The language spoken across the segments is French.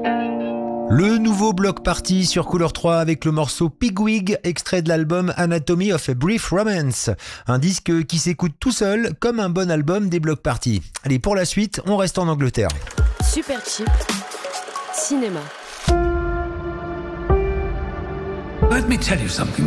Le nouveau bloc party sur Couleur 3 avec le morceau Pigwig, extrait de l'album Anatomy of a Brief Romance. Un disque qui s'écoute tout seul comme un bon album des blocs party. Allez, pour la suite, on reste en Angleterre. Superchips, cinéma. Let me tell you something.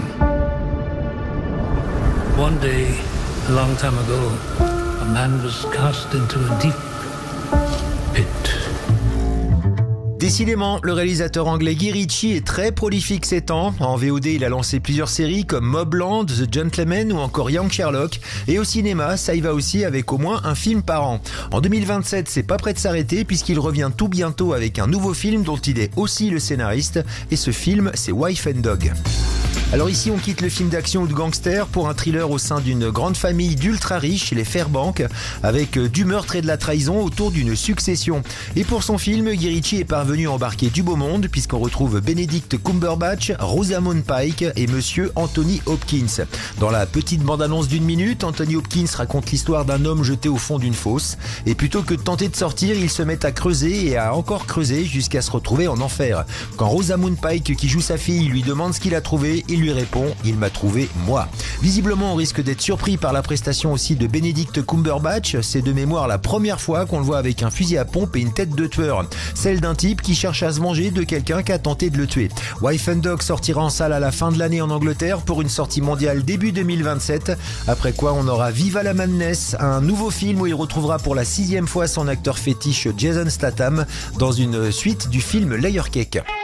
One day, a long time ago, a man was cast into a deep pit. Décidément, le réalisateur anglais Guy Ritchie est très prolifique ces temps. En VOD, il a lancé plusieurs séries comme Mobland, The Gentleman ou encore Young Sherlock. Et au cinéma, ça y va aussi avec au moins un film par an. En 2027, c'est pas prêt de s'arrêter puisqu'il revient tout bientôt avec un nouveau film dont il est aussi le scénariste. Et ce film, c'est Wife and Dog. Alors ici, on quitte le film d'action ou de gangster pour un thriller au sein d'une grande famille d'ultra riches, les Fairbank, avec du meurtre et de la trahison autour d'une succession. Et pour son film, Guy Ritchie est parvenu à embarquer du beau monde puisqu'on retrouve Benedict Cumberbatch, Rosamund Pike et monsieur Anthony Hopkins. Dans la petite bande-annonce d'1 minute, Anthony Hopkins raconte l'histoire d'un homme jeté au fond d'une fosse. Et plutôt que de tenter de sortir, il se met à creuser et à encore creuser jusqu'à se retrouver en enfer. Quand Rosamund Pike, qui joue sa fille, lui demande ce qu'il a trouvé, il lui répond « Il m'a trouvé moi ». Visiblement, on risque d'être surpris par la prestation aussi de Benedict Cumberbatch. C'est de mémoire la première fois qu'on le voit avec un fusil à pompe et une tête de tueur. Celle d'un type qui cherche à se venger de quelqu'un qui a tenté de le tuer. Wife and Dog sortira en salle à la fin de l'année en Angleterre pour une sortie mondiale début 2027. Après quoi, on aura Viva la Madness, un nouveau film où il retrouvera pour la 6e fois son acteur fétiche Jason Statham dans une suite du film Layer Cake.